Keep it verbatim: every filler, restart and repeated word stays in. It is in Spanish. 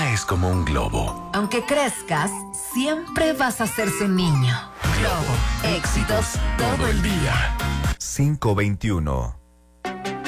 vida es como un globo. Aunque crezcas, siempre vas a ser su niño. Globo, éxitos todo el día. cinco veintiuno.